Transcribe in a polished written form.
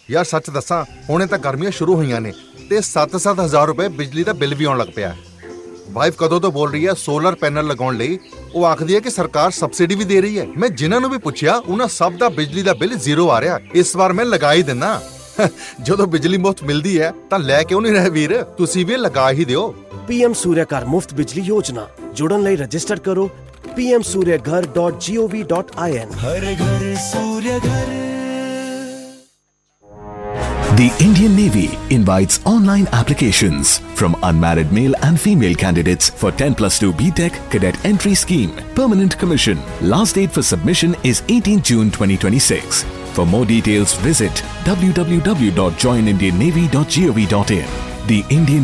ਯਾਰ ਸੱਚ ਦੱਸਾਂ, ਹੁਣੇ ਤਾਂ ਗਰਮੀਆਂ ਸ਼ੁਰੂ ਹੋਈਆਂ ਨੇ ਤੇ 7-7 ਹਜ਼ਾਰ ਰੁਪਏ ਬਿਜਲੀ ਦਾ ਬਿੱਲ ਵੀ ਆਉਣ ਲੱਗ ਪਿਆ। ਵਾਈਫ ਕਦੋਂ ਤੋਂ ਬੋਲ ਰਹੀ ਹੈ ਸੋਲਰ ਪੈਨਲ ਲਗਾਉਣ ਲਈ। ਉਹ ਆਖਦੀ ਹੈ ਕਿ ਸਰਕਾਰ ਸਬਸਿਡੀ ਵੀ ਦੇ ਰਹੀ ਹੈ। ਮੈਂ ਜਿਨ੍ਹਾਂ ਨੂੰ ਵੀ ਪੁੱਛਿਆ ਉਹਨਾਂ ਸਭ ਦਾ ਬਿਜਲੀ ਦਾ ਬਿੱਲ ਜ਼ੀਰੋ ਆ ਰਿਹਾ। ਇਸ ਵਾਰ ਮੈਂ ਲਗਾ ਹੀ ਦਿੰਦਾ। ਜਦੋਂ ਬਿਜਲੀ ਮੁਫਤ ਮਿਲਦੀ ਹੈ ਤਾਂ ਲੈ ਕਿਉਂ ਨਹੀਂ ਰਹੇ ਵੀਰ, ਤੁਸੀਂ ਵੀ ਲਗਾ ਹੀ ਦਿਓ। PM Surya Ghar ਮੁਫਤ ਬਿਜਲੀ ਯੋਜਨਾ ਜੁੜਨ ਲਈ ਰਜਿਸਟਰ ਕਰੋ pmsuryaghar.gov.in। हर घर सूर्य घर। The Indian Navy invites online applications from unmarried male and female candidates for 10+2 BTech Cadet Entry Scheme, Permanent Commission. Last date for submission is 18 June 2026. For more details, visit www.joinindiannavy.gov.in. The Indian